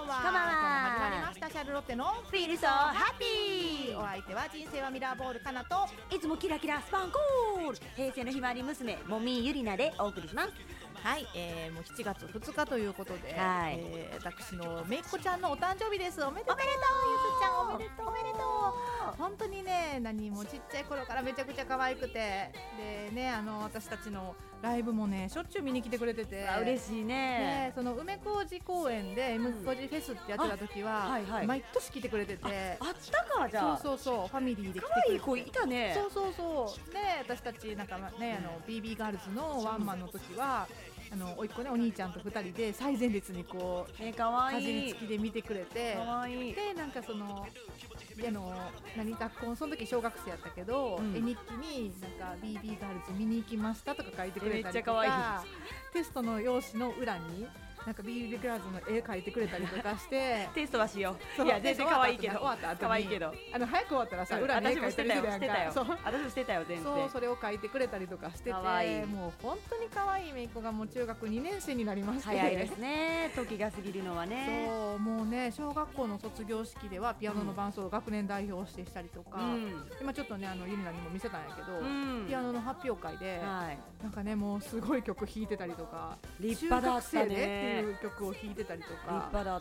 んは。 こんばんは。 今日も始まりましたシャルロッテのフィールソーハッピー。 お相手は人生はミラーボールかなと、 いつもキラキラスパンコール平成のひまわり娘もみゆりなでお送りします。 はい、もう7月2日ということで、 はい、 私のめいっ子ちゃんのお誕生日です。おめでとう。ゆずちゃんおめでとう。おめでとう。本当にね、何もちっちゃい頃からめちゃくちゃ可愛くて、でね、私たちのライブもねしょっちゅう見に来てくれてて、 嬉しいね。 その梅小路公園で梅小路フェスってやってた時は、 はいはい、 毎年来てくれてて、 あったか。じゃあそうファミリーで来てくれて、 可愛い子いたね。 そうで、私たちなんかね、BB ガールズのワンマンの時はおいっ子ね、お兄ちゃんと2人で最前列にこうかじりつきで見てくれて、 でなんかその学校のその時小学生やったけど、絵日記になんか BB ガールズ見に行きましたとか書いてくれたりとか、テストの用紙の裏になんか BB ガールズの絵描いてくれたりとかしてテストはしよう。いや全然可愛いけど、可愛いけど早く終わったらさ、裏に絵描いてるやんか。 私もしてたよ全然。 それを描いてくれたりとかしてて、もう本当に可愛いめいっ子がもう中学2年生になりまして、 早いですね、時が過ぎるのはね。 そう、もうね、小学校の卒業式ではピアノの伴奏を学年代表してしたりとか、今ちょっとねゆりなにも見せたんやけど、ピアノの発表会で、なんかねもうすごい曲弾いてたりとか、 立派だったねっていう曲を弾いてたりとか、 立派だった。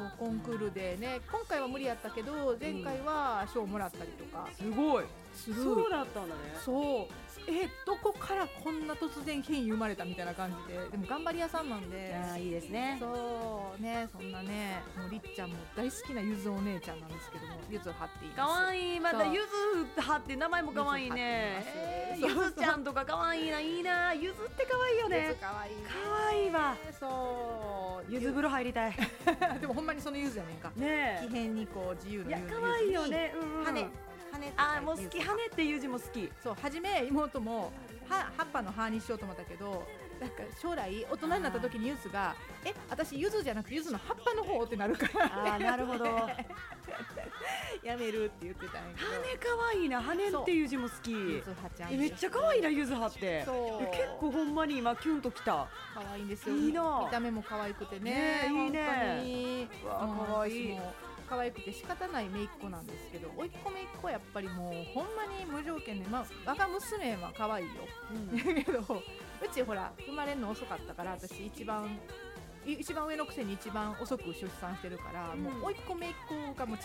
そう、コンクールでね、今回は無理やったけど前回は賞もらったりとか、 すごい。そうだったんだね。 そう、どこからこんな突然変異生まれたみたいな感じで、でも頑張り屋さんなんで、 いいですね。 そうね、そんなね、もうりっちゃんも大好きなゆずお姉ちゃんなんですけども、ゆずはっています。 かわいい。またゆずはって名前もかわいいね。ゆずちゃんとかかわいいな。いいな、ゆずってかわいいよね。 ゆずかわいいね。 かわいいわ。 そう、 ゆず風呂入りたいでもほんまにそのゆずやねんかね。 木偏にこう自由のゆずに、 かわいいよね。羽、もう好き。羽っていう字も好き。 そう、初め妹も葉っぱの葉にしようと思ったけど、なんか将来大人になった時にゆずが私ゆずじゃなくてゆずの葉っぱの方ってなるからなるほどやめるって言ってたんやけど、 羽かわいいな。羽っていう字も好き。 ゆずはちゃんめっちゃかわいいな、ゆずはって。結構ほんまに今キュンときた。 かわいいんですよ。 いいな。 見た目も可愛くてね。 いいね。 かわいい。可愛くて仕方ないめいっ子なんですけど、おいっ子めいっ子はやっぱりもうほんまに無条件で、我が娘は可愛いよ、だけどうちほら生まれるの遅かったから、私一番上のくせに一番遅く出産してるから、もうおいっ子めいっ子がもう違